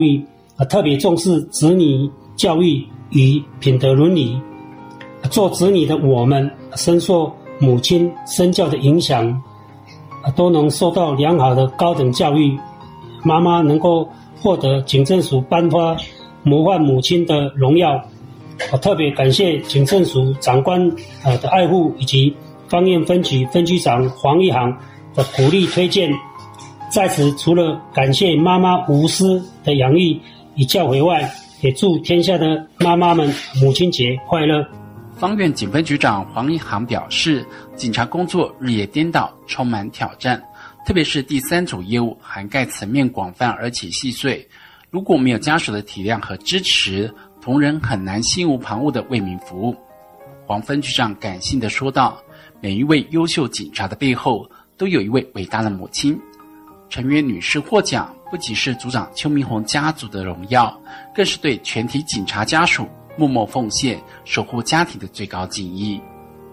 育特别重视子女教育与品德伦理。做子女的我们深受母亲身教的影响，都能受到良好的高等教育。妈妈能够获得警政署颁发模范母亲的荣耀，我特别感谢警政署长官的爱护，以及芳苑分局分局长黄一航的鼓励推荐。在此除了感谢妈妈无私的养育与教诲外，也祝天下的妈妈们母亲节快乐。 芳苑警分局长黄一航表示，警察工作日夜颠倒，充满挑战，特别是第三组业务涵盖层面广泛而且细碎，如果没有家属的体谅和支持，同仁很难心无旁骛地为民服务。黄分局长感性地说道，每一位优秀警察的背后都有一位伟大的母亲。陈约女士获奖不仅是组长邱明宏家族的荣耀，更是对全体警察家属默默奉献守护家庭的最高敬意。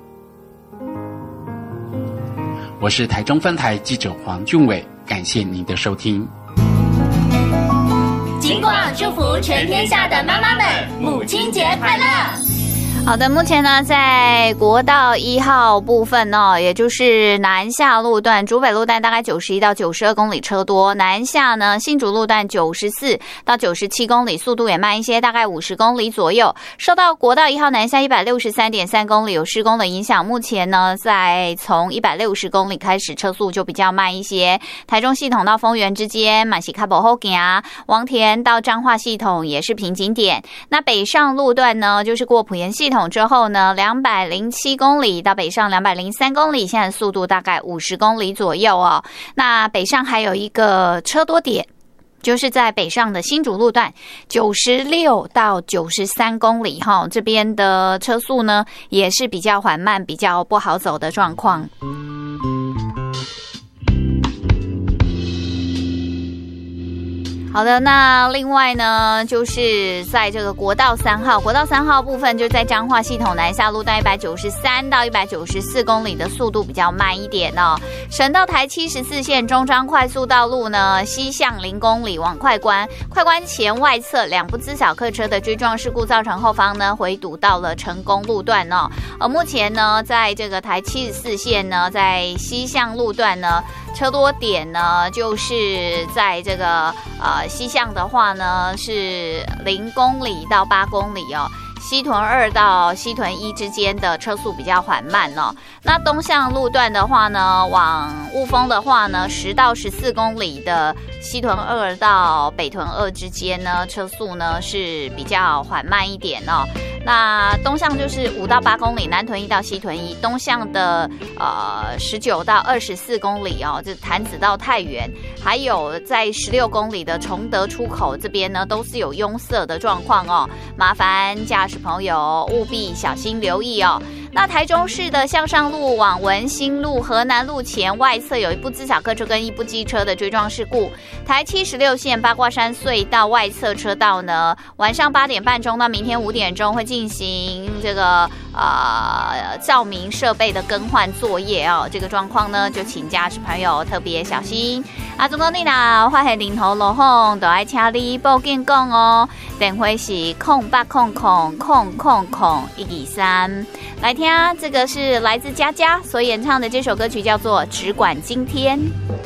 我是台中分台记者黄俊伟，感谢您的收听。 警广祝福全天下的妈妈们，母亲节快乐！ 好的，目前呢，在国道1号部分呢，也就是南下路段、竹北路段大概91到92公里车多，南下呢新竹路段94到97公里，速度也慢一些，大概50公里左右。受到国道1号南下163.3公里有施工的影响，目前呢，在从160公里开始，车速就比较慢一些。台中系统到丰原之间，嘛是较不好行，王田到彰化系统也是瓶颈点。那北上路段呢，就是过埔盐系统之后呢，207公里到北上203公里，现在速度大概50公里左右哦。那北上还有一个车多点，就是在北上的新竹路段96到93公里哈，这边的车速呢也是比较缓慢，比较不好走的状况。好的，那另外呢，就是在这个国道3号部分，就在彰化系统南下路段193到194公里的速度比较慢一点哦。省道台74线中彰快速道路呢，西向0公里往快关前外侧2部自小客车的追撞事故造成后方呢回堵到了成功路段哦。而目前呢，在这个台74线呢，在西向路段呢，车多点呢，就是在这个西向的话呢是0公里到8公里哦，西屯2到西屯1之间的车速比较缓慢哦。那东向路段的话呢，往雾峰的话呢，10到14公里的西屯2到北屯2之间呢，车速呢是比较缓慢一点哦。那东向就是5到8公里，南屯1到西屯1，东向的19到24公里哦，这潭子到太原，还有在16公里的崇德出口这边呢，都是有拥塞的状况哦，麻烦驾驶朋友务必小心留意哦。那台中市的向上路往文心路、河南路前外侧有一部自小客车跟一部机车的追撞事故。台76线八卦山隧道外侧车道呢，晚上8点半钟到明天5点钟会进行这个照明设备的更换作业哦。这个状况呢，就请驾驶朋友特别小心。总讲你若发现林头落风，就要请你报警讲哦。电话是0800000123。来听，这个是来自佳佳所演唱的这首歌曲，叫做《只管今天》。